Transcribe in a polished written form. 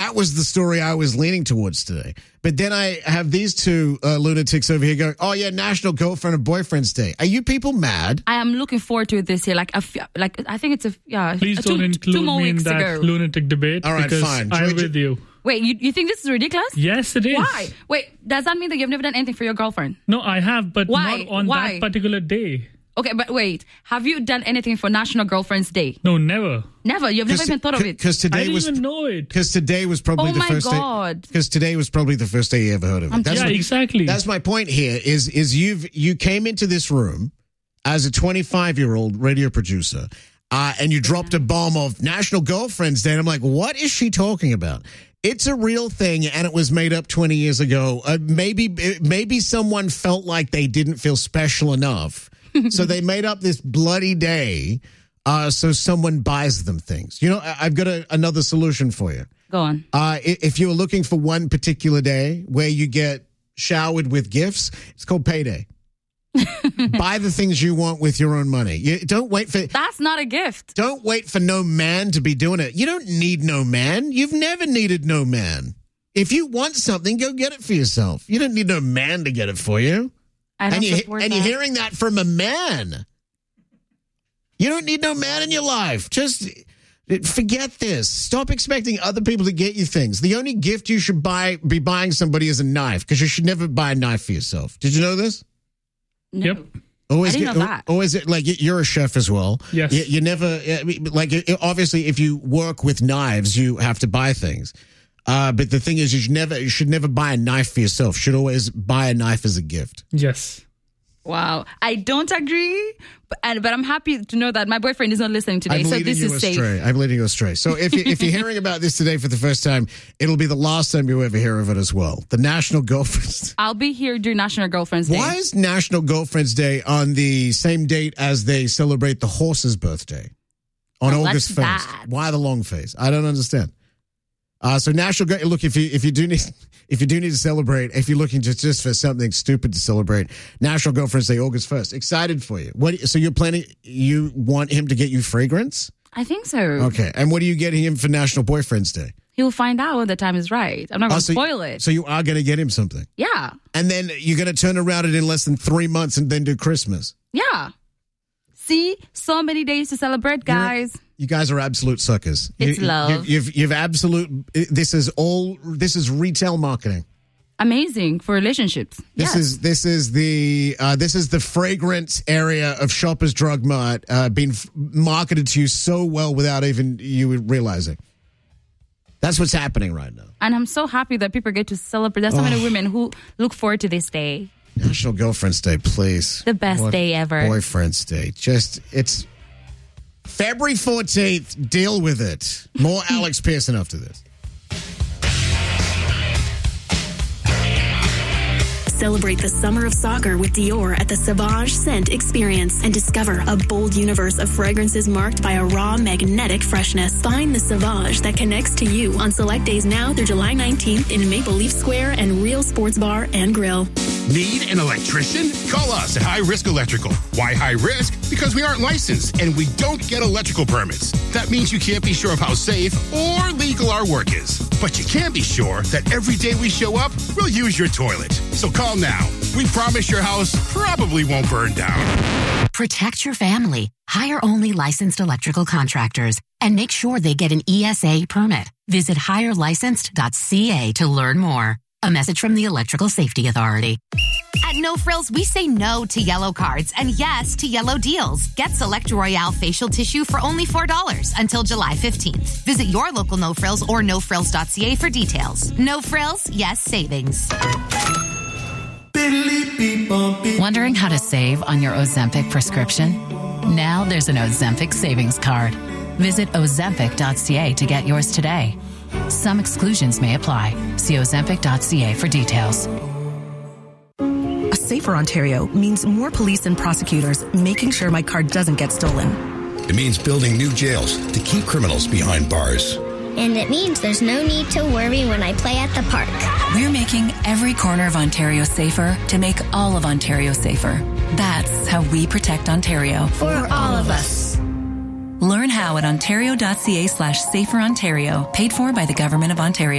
that was the story I was leaning towards today. But then I have these two lunatics over here going, oh, yeah, National Girlfriend and Boyfriend's Day. Are you people mad? I am looking forward to this year. I think it's Please don't include me in that lunatic debate. All right, fine. I'm with you. Wait, you think this is ridiculous? Yes, it is. Why? Wait, does that mean that you've never done anything for your girlfriend? No, I have, but Why? not on that particular day. Okay, but wait. Have you done anything for National Girlfriend's Day? No, never. Never? You've never even thought of it? Because today I didn't even know it. Because today was probably the first day. Oh, my God. Because today was probably the first day you ever heard of it. Exactly. That's my point here, is you came into this room as a 25-year-old radio producer, and you dropped a bomb of National Girlfriend's Day, and I'm like, what is she talking about? It's a real thing, and it was made up 20 years ago. Maybe someone felt like they didn't feel special enough, so they made up this bloody day so someone buys them things. You know, I've got another solution for you. Go on. If you were looking for one particular day where you get showered with gifts, it's called payday. Buy the things you want with your own money. Don't wait for... That's not a gift. Don't wait for no man to be doing it. You don't need no man. You've never needed no man. If you want something, go get it for yourself. You don't need no man to get it for you. And you're hearing that from a man. You don't need no man in your life. Just forget this. Stop expecting other people to get you things. The only gift you should be buying somebody is a knife, because you should never buy a knife for yourself. Did you know this? No. Yep. Always I didn't know that. Or is it like you're a chef as well? Yes. You never, obviously, if you work with knives, you have to buy things. But the thing is, you should never buy a knife for yourself. You should always buy a knife as a gift. Yes. Wow. I don't agree, but I'm happy to know that my boyfriend is not listening today, so this is safe. I'm leading you astray. So if you're hearing about this today for the first time, it'll be the last time you ever hear of it as well. The National Girlfriend's. I'll be here during National Girlfriend's Day. Why is National Girlfriend's Day on the same date as they celebrate the horse's birthday? On August 1st. Bad. Why the long face? I don't understand. So look, if you do need to celebrate, if you're looking just for something stupid to celebrate, National Girlfriend's Day, August 1st. Excited for you. So you want him to get you fragrance? I think so. Okay. And what are you getting him for National Boyfriend's Day? He'll find out when the time is right. I'm not going to spoil it. So you are going to get him something? Yeah. And then you're going to turn around it in less than 3 months and then do Christmas? Yeah. See? So many days to celebrate, guys. You guys are absolute suckers. It's love. You've absolute. This is retail marketing. Amazing for relationships. This is the fragrance area of Shoppers Drug Mart being marketed to you so well without even you realizing. That's what's happening right now. And I'm so happy that people get to celebrate. There's so many women who look forward to this day. National Girlfriend's Day, please. The best day ever. Boyfriend's Day. It's February 14th. Deal with it. More Alex Pearson after this. Celebrate the summer of soccer with Dior at the Sauvage Scent Experience and discover a bold universe of fragrances marked by a raw, magnetic freshness. Find the Sauvage that connects to you on select days now through July 19th in Maple Leaf Square and Real Sports Bar and Grill. Need an electrician? Call us at High Risk Electrical. Why high risk? Because we aren't licensed and we don't get electrical permits. That means you can't be sure of how safe or legal our work is. But you can be sure that every day we show up, we'll use your toilet. So call now. We promise your house probably won't burn down. Protect your family. Hire only licensed electrical contractors and make sure they get an ESA permit. Visit hirelicensed.ca to learn more. A message from the Electrical Safety Authority. At No Frills, we say no to yellow cards and yes to yellow deals. Get Select Royale facial tissue for only $4 until July 15th. Visit your local No Frills or nofrills.ca for details. No Frills, yes savings. Wondering how to save on your Ozempic prescription? Now there's an Ozempic savings card. Visit ozempic.ca to get yours today. Some exclusions may apply. See ozempic.ca for details. A safer Ontario means more police and prosecutors making sure my car doesn't get stolen. It means building new jails to keep criminals behind bars. And it means there's no need to worry when I play at the park. We're making every corner of Ontario safer to make all of Ontario safer. That's how we protect Ontario. For all of us. Learn how at ontario.ca/saferontario, paid for by the Government of Ontario.